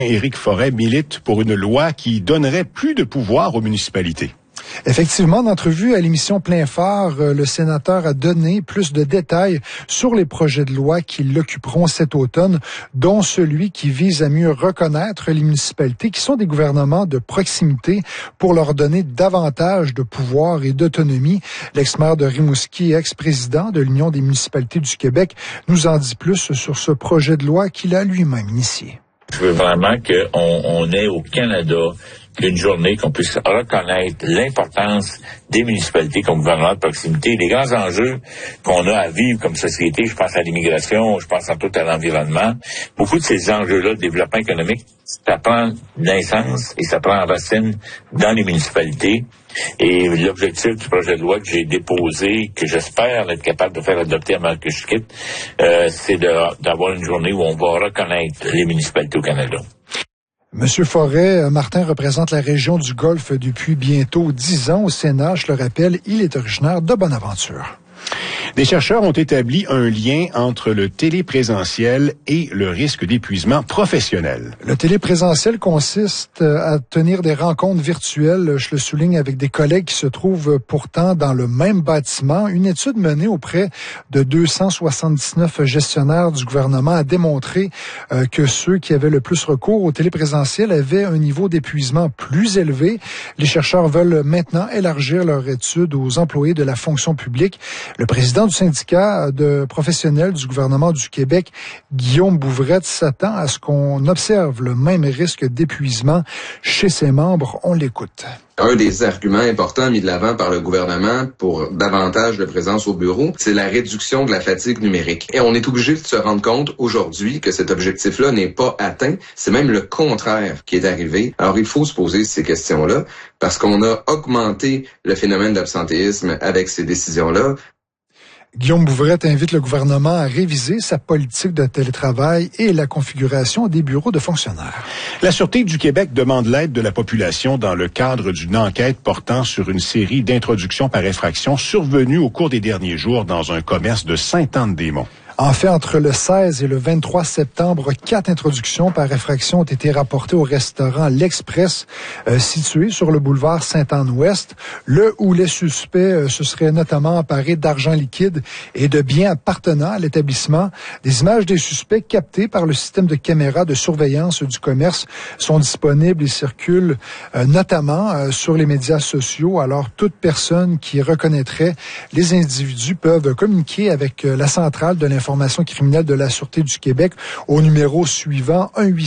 Éric Forêt milite pour une loi qui donnerait plus de pouvoir aux municipalités. Effectivement, en entrevue à l'émission Plein Phare, le sénateur a donné plus de détails sur les projets de loi qui l'occuperont cet automne, dont celui qui vise à mieux reconnaître les municipalités qui sont des gouvernements de proximité pour leur donner davantage de pouvoir et d'autonomie. L'ex-maire de Rimouski, ex-président de l'Union des municipalités du Québec, nous en dit plus sur ce projet de loi qu'il a lui-même initié. Je veux vraiment qu'on ait au Canada une journée qu'on puisse reconnaître l'importance des municipalités comme gouvernement de proximité, les grands enjeux qu'on a à vivre comme société. Je pense à l'immigration, je pense en tout à l'environnement. Beaucoup de ces enjeux-là de développement économique, ça prend naissance et ça prend racine dans les municipalités. Et l'objectif du projet de loi que j'ai déposé, que j'espère être capable de faire adopter avant que je quitte, c'est d'avoir une journée où on va reconnaître les municipalités au Canada. Monsieur Forêt, Martin représente la région du Golfe depuis bientôt 10 ans au Sénat. Je le rappelle, il est originaire de Bonaventure. Des chercheurs ont établi un lien entre le téléprésentiel et le risque d'épuisement professionnel. Le téléprésentiel consiste à tenir des rencontres virtuelles, je le souligne, avec des collègues qui se trouvent pourtant dans le même bâtiment. Une étude menée auprès de 279 gestionnaires du gouvernement a démontré que ceux qui avaient le plus recours au téléprésentiel avaient un niveau d'épuisement plus élevé. Les chercheurs veulent maintenant élargir leur étude aux employés de la fonction publique. Le président du syndicat de professionnels du gouvernement du Québec, Guillaume Bouvrette, s'attend à ce qu'on observe le même risque d'épuisement chez ses membres. On l'écoute. Un des arguments importants mis de l'avant par le gouvernement pour davantage de présence au bureau, c'est la réduction de la fatigue numérique. Et on est obligé de se rendre compte aujourd'hui que cet objectif-là n'est pas atteint. C'est même le contraire qui est arrivé. Alors, il faut se poser ces questions-là parce qu'on a augmenté le phénomène d'absentéisme avec ces décisions-là. Guillaume Bouvrette invite le gouvernement à réviser sa politique de télétravail et la configuration des bureaux de fonctionnaires. La Sûreté du Québec demande l'aide de la population dans le cadre d'une enquête portant sur une série d'introductions par effraction survenues au cours des derniers jours dans un commerce de Sainte-Anne-des-Monts. En fait, entre le 16 et le 23 septembre, 4 introductions par effraction ont été rapportées au restaurant L'Express, situé sur le boulevard Sainte-Anne-Ouest, où les suspects se seraient notamment emparés d'argent liquide et de biens appartenant à l'établissement. Des images des suspects captées par le système de caméras de surveillance du commerce sont disponibles et circulent notamment sur les médias sociaux. Alors, toute personne qui reconnaîtrait les individus peuvent communiquer avec la centrale de l'information criminelle de la Sûreté du Québec au numéro suivant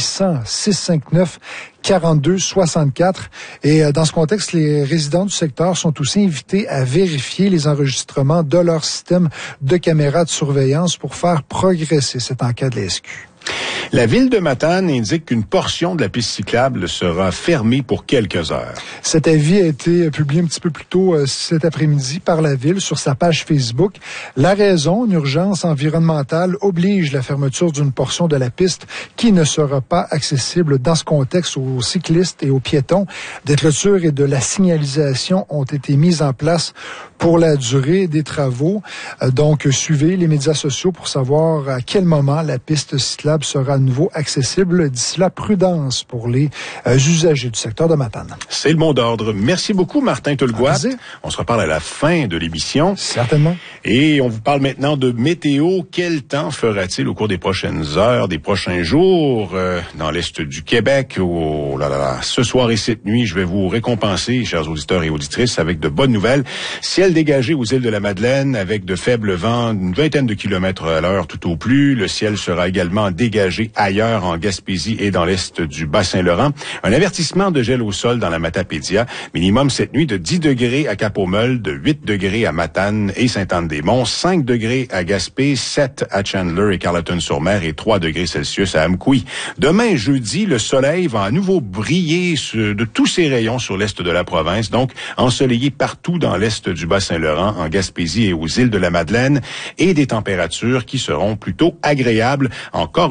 1-800-659-4264. Et dans ce contexte, les résidents du secteur sont aussi invités à vérifier les enregistrements de leur système de caméras de surveillance pour faire progresser cette enquête de la SQ. La ville de Matane indique qu'une portion de la piste cyclable sera fermée pour quelques heures. Cet avis a été publié un petit peu plus tôt cet après-midi par la ville sur sa page Facebook. La raison, une urgence environnementale, oblige la fermeture d'une portion de la piste qui ne sera pas accessible dans ce contexte aux cyclistes et aux piétons. Des clôtures et de la signalisation ont été mises en place pour la durée des travaux. Donc, suivez les médias sociaux pour savoir à quel moment la piste cyclable sera à nouveau accessible. D'ici là, prudence pour les usagers du secteur de Matane. C'est le mot d'ordre. Merci beaucoup, Martin Tulgoat. On se reparle à la fin de l'émission. Certainement. Et on vous parle maintenant de météo. Quel temps fera-t-il au cours des prochaines heures, des prochains jours dans l'Est du Québec? Oh là là là. Ce soir et cette nuit, je vais vous récompenser, chers auditeurs et auditrices, avec de bonnes nouvelles. Ciel dégagé aux îles de la Madeleine avec de faibles vents, une vingtaine de kilomètres à l'heure tout au plus. Le ciel sera également dégagé ailleurs en Gaspésie et dans l'est du Bas-Saint-Laurent. Un avertissement de gel au sol dans la Matapédia. Minimum cette nuit de 10 degrés à Cap-aux-Meules, de 8 degrés à Matane et Sainte-Anne-des-Monts, 5 degrés à Gaspé, 7 à Chandler et Carleton-sur-Mer et 3 degrés Celsius à Amqui. Demain, jeudi, le soleil va à nouveau briller de tous ses rayons sur l'est de la province, donc ensoleillé partout dans l'est du Bas-Saint-Laurent, en Gaspésie et aux îles de la Madeleine, et des températures qui seront plutôt agréables. Encore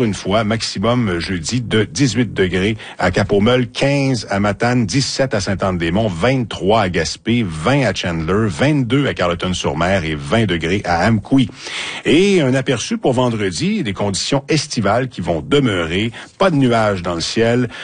encore une fois, maximum jeudi de 18 degrés à Cap-aux-Meules, 15 à Matane, 17 à Sainte-Anne-des-Monts, 23 à Gaspé, 20 à Chandler, 22 à Carleton-sur-Mer et 20 degrés à Amqui. Et un aperçu pour vendredi, des conditions estivales qui vont demeurer, pas de nuages dans le ciel,